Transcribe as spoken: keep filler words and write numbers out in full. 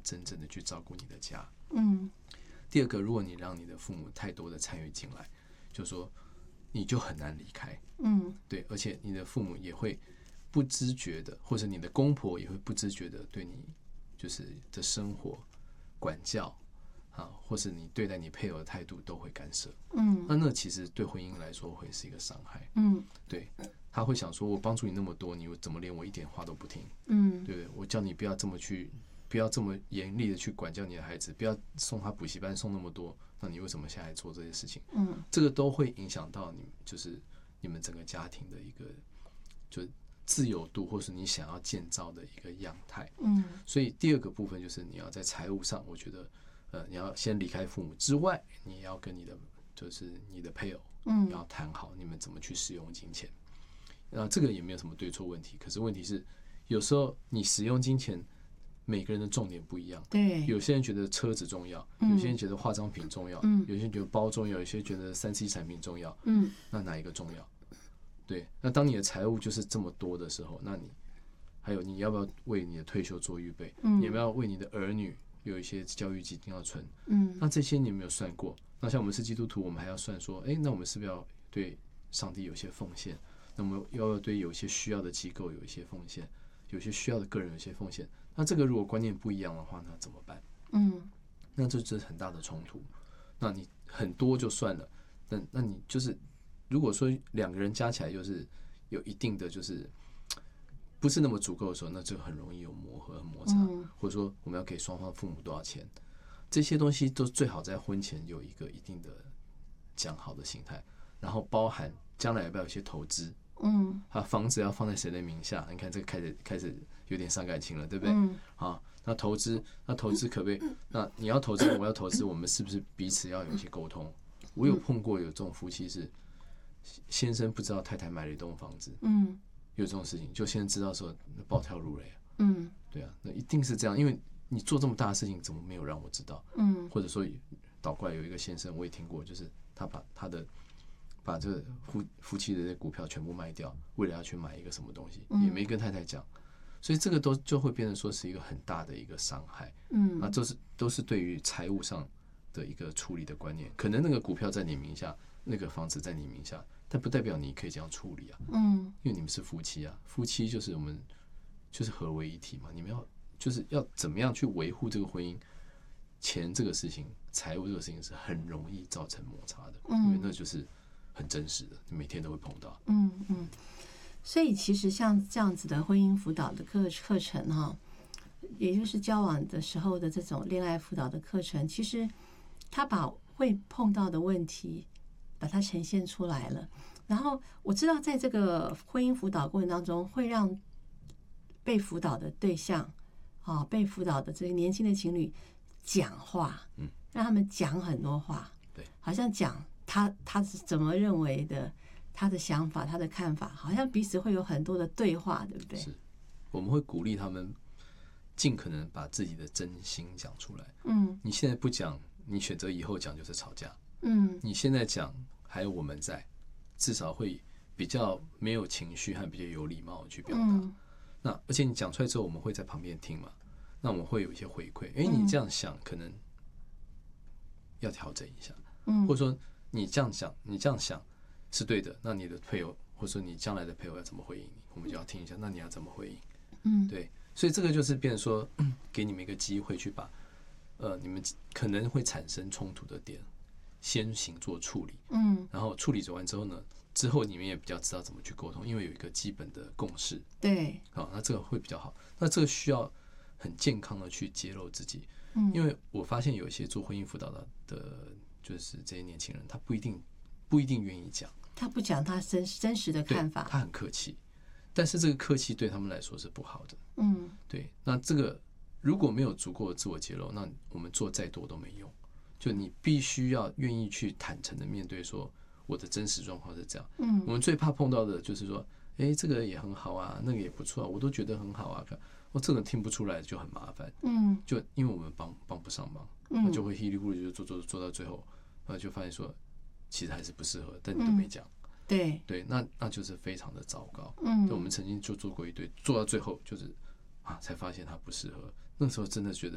真正的去照顾你的家。 嗯。 第二个，如果你让你的父母太多的参与进来，就说你就很难离开。 嗯， 对，而且你的父母也会不自觉的，或者你的公婆也会不自觉的对你就是的生活管教啊，或是你对待你配偶的态度都会干涉。 嗯， 那那其实对婚姻来说会是一个伤害。 嗯， 对，他会想说，我帮助你那么多，你怎么连我一点话都不听？ 嗯， 对不对？我叫你不要这么去。不要这么严厉的去管教你的孩子，不要送他补习班送那么多，那你为什么现在做这些事情？ 嗯， 这个都会影响到你，就是你们整个家庭的一个就自由度，或是你想要建造的一个样态。 嗯， 所以第二个部分就是你要在财务上，我觉得呃，你要先离开父母之外，你要跟你的就是你的配偶，嗯，要谈好你们怎么去使用金钱。那这个也没有什么对错问题，可是问题是有时候你使用金钱。每个人的重点不一样， 对， 有些人觉得车子重要， 嗯、 有些人觉得化妆品重要，嗯、有些人觉得包重要，有些人觉得三 C 产品重要，嗯，那哪一个重要？对，那当你的财务就是这么多的时候，那你还有你要不要为你的退休做预备？嗯，你要不要为你的儿女有一些教育基金要存？嗯，那这些你有没有算过？那像我们是基督徒，我们还要算说，哎，那我们是不是要对上帝有些奉献？那我们要不要对有些需要的机构有一些奉献？有些需要的个人有些风险，那这个如果观念不一样的话，那怎么办？嗯，那这就是很大的冲突。那你很多就算了，那那你就是如果说两个人加起来就是有一定的就是不是那么足够的时候，那就很容易有磨合和摩擦，嗯、或者说我们要给双方父母多少钱，这些东西都最好在婚前有一个一定的讲好的心态，然后包含将来要不要有一些投资。嗯，他房子要放在谁的名下？你看这个开始开始有点伤感情了，对不对？嗯，好，那投资，那投资可不可以？那你要投资，我要投资，我们是不是彼此要有一些沟通？我有碰过有这种夫妻是先生不知道太太买了一栋房子，嗯，有这种事情，就先生知道的时候暴跳如雷啊，嗯，对啊，那一定是这样，因为你做这么大的事情，怎么没有让我知道？嗯，或者说倒过来有一个先生，我也听过，就是他把他的。把这个夫夫妻的这股票全部卖掉，为了要去买一个什么东西，也没跟太太讲，所以这个都就会变成说是一个很大的一个伤害。嗯，那这是都是对于财务上的一个处理的观念。可能那个股票在你名下，那个房子在你名下，但不代表你可以这样处理啊。嗯，因为你们是夫妻啊，夫妻就是我们就是合为一体嘛。你们要就是要怎么样去维护这个婚姻？钱这个事情，财务这个事情是很容易造成摩擦的，因为那就是。很真实的，每天都会碰到。 嗯嗯，所以其实像这样子的婚姻辅导的课课程哈，也就是交往的时候的这种恋爱辅导的课程，其实他把会碰到的问题把它呈现出来了。然后我知道，在这个婚姻辅导过程当中，会让被辅导的对象啊，被辅导的这些年轻的情侣讲话，嗯，让他们讲很多话， 对， 好像讲。他他是怎么认为的？他的想法，他的看法，好像彼此会有很多的对话，对不对？ 是，我们会鼓励他们尽可能把自己的真心讲出来。嗯，你现在不讲，你选择以后讲就是吵架。嗯，你现在讲，还有我们在，至少会比较没有情绪和比较有礼貌的去表达。嗯、那而且你讲出来之后，我们会在旁边听嘛，那我们会有一些回馈。哎，你这样想，可能要调整一下。嗯，或者说。你这样想，你这样想是对的。那你的配偶，或者说你将来的配偶要怎么回应你，我们就要听一下。那你要怎么回应？嗯，对。所以这个就是变成说，给你们一个机会去把呃你们可能会产生冲突的点先行做处理。嗯，然后处理完之后呢，之后你们也比较知道怎么去沟通，因为有一个基本的共识。 对， 好，那这个会比较好。那这个需要很健康的去揭露自己。嗯，因为我发现有一些做婚姻辅导的的。就是这些年轻人，他不一定不一定愿意讲， 他不讲他真真实的看法， 他很客气，但是这个客气对他们来说是不好的。嗯，对。那这个如果没有足够的自我揭露，那我们做再多都没用。就你必须要愿意去坦诚的面对，说我的真实状况是这样。嗯，我们最怕碰到的就是说，哎，这个也很好啊，那个也不错啊，我都觉得很好啊，我这个听不出来就很麻烦。嗯，就因为我们帮帮不上忙，那就会稀里糊涂就做做做到最后。那就发现说，其实还是不适合，但你都没讲、嗯， 对对，那那就是非常的糟糕。嗯，我们曾经就做过一堆，做到最后就是啊，才发现它不适合。那时候真的觉得